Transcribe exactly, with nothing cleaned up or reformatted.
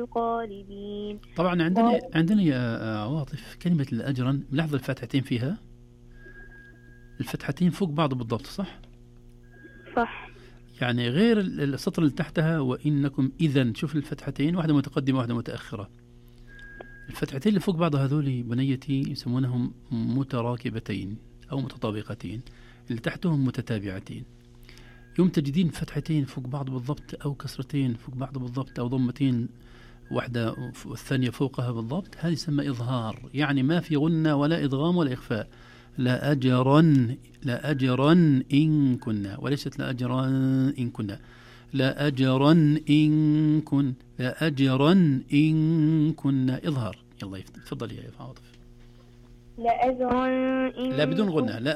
الغالبين. طبعا عندنا عندنا يا عواطف كلمة الأجرا، ملاحظة الفتحتين فيها، الفتحتين فوق بعض بالضبط، صح؟ صح. يعني غير السطر اللي تحتها وإنكم إذن، شوف الفتحتين واحدة متقدمة واحدة متأخرة. الفتحتين اللي فوق بعض هذول بنيتي يسمونهم متراكبتين أو متطابقتين، اللي تحتهم متتابعتين. يوم تجدين فتحتين فوق بعض بالضبط أو كسرتين فوق بعض بالضبط أو ضمتين واحدة والثانية فوقها بالضبط، هذه يسمى إظهار، يعني ما في غنة ولا إدغام ولا إخفاء. لا أجرا، لا أجرا إن كنا، وليست لا أجرا إن كنا، لا أجرا إن كن، لا أجرا إن كنا، إظهار. يلا تفضلي يا عاطف. لا أجرا إن لا بدون غنة، لا